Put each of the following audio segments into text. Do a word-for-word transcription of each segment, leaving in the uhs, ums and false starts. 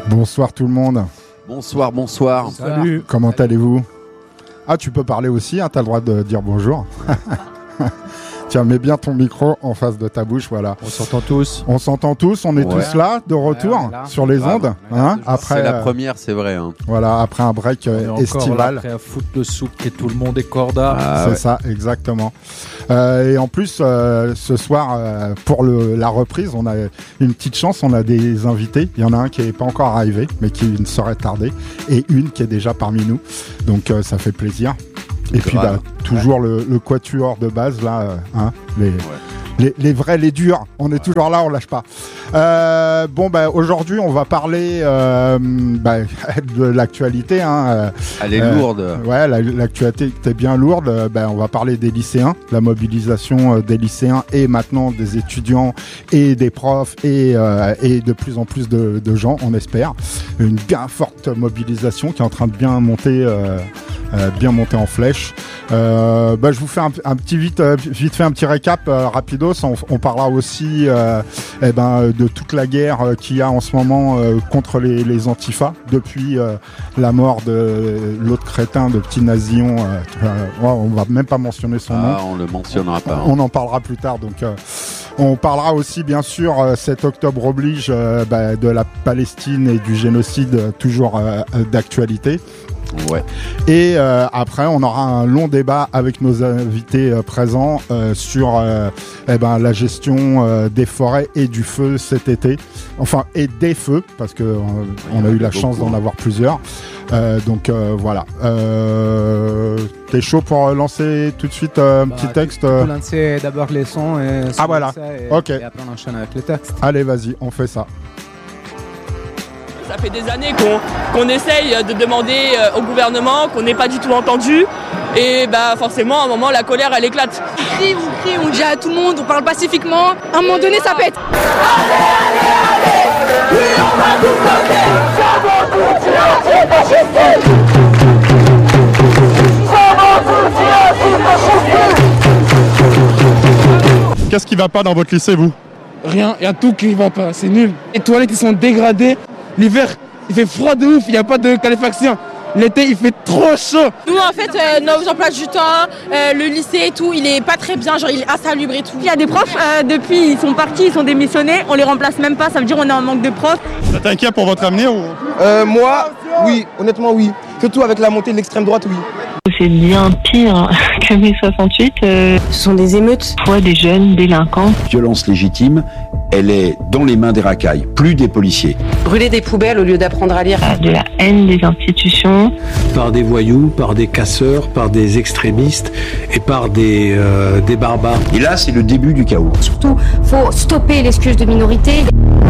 Bonsoir tout le monde. Bonsoir, bonsoir. Salut. Comment Salut. allez-vous? Ah, tu peux parler aussi, hein, tu as le droit de dire bonjour. Tiens, mets bien ton micro en face de ta bouche, voilà. On s'entend tous. On s'entend tous, on est ouais. tous là, de retour, ouais, là. sur les ondes. Ah, hein, après, c'est la première, c'est vrai. Hein. Voilà, après un break euh, estival. Là, après à foutre le souk et tout le monde est corda. Ah, c'est ouais. ça, exactement. Euh, et en plus, euh, ce soir, euh, pour le, la reprise, on a une petite chance, on a des invités. Il y en a un qui n'est pas encore arrivé, mais qui ne saurait tarder. Et une qui est déjà parmi nous. Donc, euh, ça fait plaisir. Et puis bah, toujours ouais. le, le quatuor de base là, euh, hein, les, ouais. les, les vrais, les durs. On est ouais. toujours là, on lâche pas. Euh, bon bah aujourd'hui on va parler euh, bah, de l'actualité. Hein, Elle est euh, lourde. Ouais, la, l'actualité est bien lourde. Bah, on va parler des lycéens, la mobilisation des lycéens et maintenant des étudiants et des profs et, euh, et de plus en plus de, de gens, on espère. Une bien forte mobilisation qui est en train de bien monter. Euh, Euh, bien monté en flèche. Euh, bah, je vous fais un, un petit vite, euh, vite fait un petit récap euh, rapidos. On, on parlera aussi euh, eh ben, de toute la guerre euh, qu'il y a en ce moment euh, contre les, les antifas depuis euh, la mort de l'autre crétin de petit Nazillon. Euh, euh, on va même pas mentionner son ah, nom. On le mentionnera pas. Hein. On en parlera plus tard. Donc. Euh, On parlera aussi, bien sûr, euh, cet octobre oblige, euh, bah, de la Palestine et du génocide, euh, toujours euh, d'actualité. Ouais. Et euh, après, on aura un long débat avec nos invités euh, présents euh, sur euh, eh ben, la gestion euh, des forêts et du feu cet été. Enfin, et des feux, parce qu'on euh, on a eu la chance d'en avoir plusieurs. Euh, donc euh, voilà. Euh, T'es chaud pour lancer tout de suite euh, un bah, petit texte euh... Pour lancer d'abord les sons et, ah, voilà. et, ok. et après on enchaîne avec les textes. Allez, vas-y, on fait ça. Ça fait des années qu'on, qu'on essaye de demander au gouvernement, qu'on n'est pas du tout entendu. Et bah forcément, à un moment, la colère, elle éclate. On crie, on crie, on dit à tout le monde, on parle pacifiquement. À un moment donné, ça pète. Allez, allez, allez, oui, on va tout bloquer. Savons tout tirer antifasciste. Savons tout tirer antifasciste. Qu'est-ce qui va pas dans votre lycée, vous? Rien, il y a tout qui va pas, c'est nul. Les toilettes, ils sont dégradées. L'hiver, il fait froid de ouf, il n'y a pas de calefacción. L'été, il fait trop chaud. Nous, en fait, euh, nos emplois du temps, euh, le lycée et tout, il est pas très bien, genre il est insalubre et tout. Il y a des profs, euh, depuis, ils sont partis, ils sont démissionnés, on les remplace même pas, ça veut dire qu'on est en manque de profs. Vous êtes inquiet pour votre avenir ou... euh, Moi, oui, honnêtement, oui. Surtout avec la montée de l'extrême droite, oui. C'est bien pire que mai soixante-huit. Euh, Ce sont des émeutes. Fois des jeunes délinquants. Violence légitime, elle est dans les mains des racailles, plus des policiers. Brûler des poubelles au lieu d'apprendre à lire. De la haine des institutions. Par des voyous, par des casseurs, par des extrémistes et par des, euh, des barbares. Et là, c'est le début du chaos. Surtout, faut stopper l'excuse de minorité.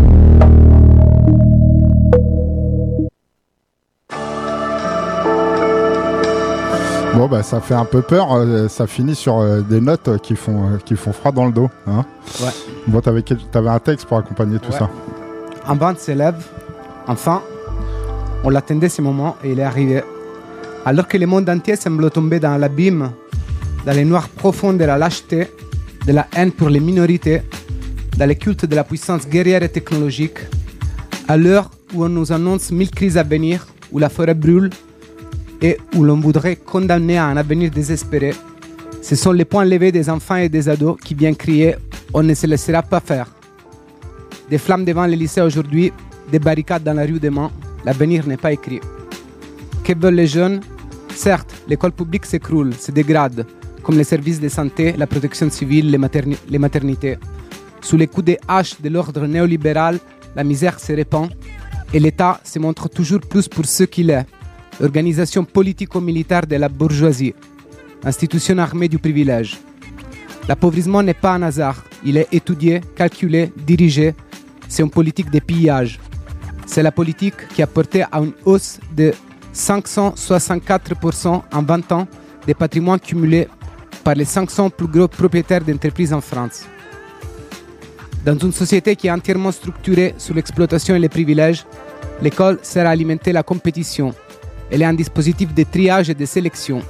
Bon bah ça fait un peu peur, euh, ça finit sur euh, des notes qui font, euh, qui font froid dans le dos. Hein ouais. Bon, t'avais, t'avais un texte pour accompagner tout ouais. ça. Un vent s'élève, enfin, on l'attendait ce moment et il est arrivé. Alors que le monde entier semble tomber dans l'abîme, dans les noirs profonds de la lâcheté, de la haine pour les minorités, dans le culte de la puissance guerrière et technologique, à l'heure où on nous annonce mille crises à venir, où la forêt brûle, et où l'on voudrait condamner à un avenir désespéré, ce sont les poings levés des enfants et des ados qui viennent crier « On ne se laissera pas faire ». Des flammes devant les lycées aujourd'hui, des barricades dans la rue demain, l'avenir n'est pas écrit. Que veulent les jeunes? Certes, l'école publique s'écroule, se dégrade, comme les services de santé, la protection civile, les, materni- les maternités. Sous les coups des haches de l'ordre néolibéral, la misère se répand et l'État se montre toujours plus pour ce qu'il est. Organisation politico-militaire de la bourgeoisie, institution armée du privilège. L'appauvrissement n'est pas un hasard, il est étudié, calculé, dirigé. C'est une politique de pillage. C'est la politique qui a porté à une hausse de cinq cent soixante-quatre pour cent en vingt ans des patrimoines cumulés par les cinq cents plus gros propriétaires d'entreprises en France. Dans une société qui est entièrement structurée sur l'exploitation et les privilèges, l'école sert à alimenter la compétition. Elle est un dispositif de triage et de sélection.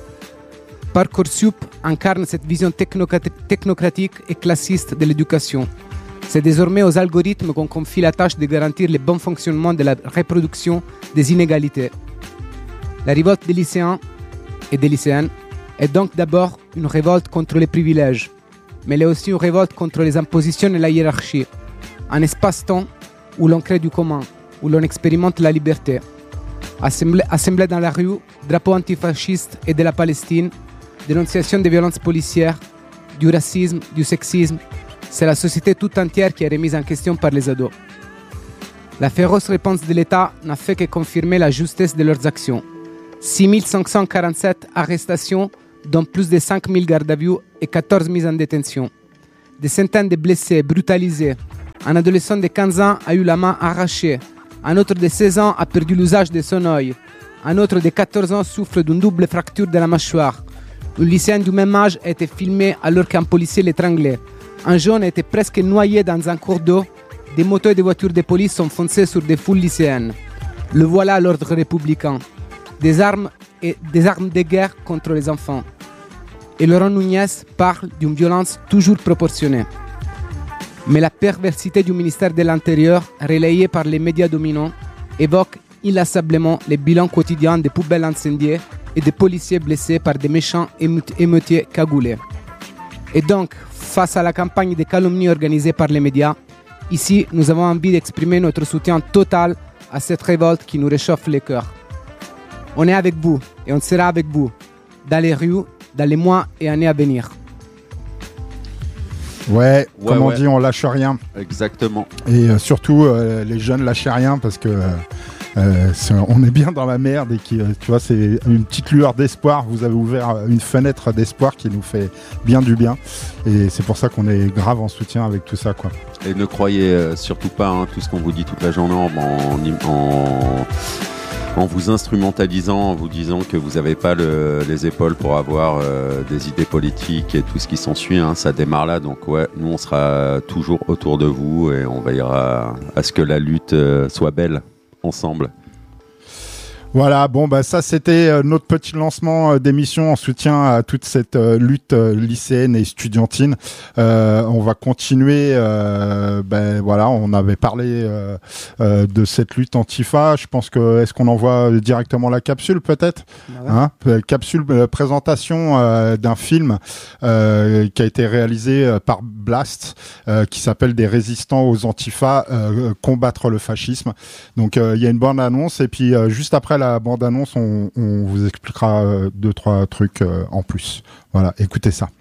Parcoursup incarne cette vision technocratique et classiste de l'éducation. C'est désormais aux algorithmes qu'on confie la tâche de garantir le bon fonctionnement de la reproduction des inégalités. La révolte des lycéens et des lycéennes est donc d'abord une révolte contre les privilèges, mais elle est aussi une révolte contre les impositions et la hiérarchie, un espace-temps où l'on crée du commun, où l'on expérimente la liberté. Assemblée, assemblée dans la rue, drapeau antifasciste et de la Palestine, dénonciation des violences policières, du racisme, du sexisme, c'est la société tout entière qui est remise en question par les ados. La féroce réponse de l'État n'a fait que confirmer la justesse de leurs actions. six mille cinq cent quarante-sept arrestations, dont plus de cinq mille gardes à vue et quatorze mises en détention. Des centaines de blessés, brutalisés. Un adolescent de quinze ans a eu la main arrachée. Un autre de seize ans a perdu l'usage de son œil. Un autre de quatorze ans souffre d'une double fracture de la mâchoire. Une lycéenne du même âge a été filmée alors qu'un policier l'étranglait. Un jeune a été presque noyé dans un cours d'eau. Des motos et des voitures de police sont foncées sur des foules lycéennes. Le voilà l'ordre républicain. Des armes et des armes de guerre contre les enfants. Et Laurent Nunez parle d'une violence toujours proportionnée. Mais la perversité du ministère de l'Intérieur, relayée par les médias dominants, évoque inlassablement les bilans quotidiens des poubelles incendiées et des policiers blessés par des méchants émeutiers cagoulés. Et donc, face à la campagne de calomnie organisée par les médias, ici, nous avons envie d'exprimer notre soutien total à cette révolte qui nous réchauffe les cœurs. On est avec vous et on sera avec vous dans les rues, dans les mois et années à venir. Ouais, Ouais, comme on ouais. dit, on lâche rien. Exactement. Et euh, surtout, euh, les jeunes lâchez rien parce que euh, euh, c'est- on est bien dans la merde et qui, euh, tu vois, c'est une petite lueur d'espoir. Vous avez ouvert une fenêtre d'espoir qui nous fait bien du bien. Et c'est pour ça qu'on est grave en soutien avec tout ça, quoi. Et ne croyez euh, surtout pas hein, tout ce qu'on vous dit toute la journée en, en, en, en vous instrumentalisant, en vous disant que vous n'avez pas le, les épaules pour avoir euh, des idées politiques et tout ce qui s'ensuit. Hein, ça démarre là, donc ouais, nous on sera toujours autour de vous et on veillera à ce que la lutte euh, soit belle ensemble. Voilà, bon bah ça c'était euh, notre petit lancement euh, d'émission en soutien à toute cette euh, lutte euh, lycéenne et estudiantine. Euh, on va continuer. Euh, ben voilà, on avait parlé euh, euh, de cette lutte Antifa. Je pense que est-ce qu'on envoie directement la capsule peut-être, hein, euh, capsule euh, présentation euh, d'un film euh, qui a été réalisé euh, par Blast, euh, qui s'appelle Des résistants aux Antifa, euh, combattre le fascisme. Donc euh, il y a une bande annonce et puis euh, juste après la bande-annonce, on, on vous expliquera euh, deux, trois trucs euh, en plus. Voilà, écoutez ça.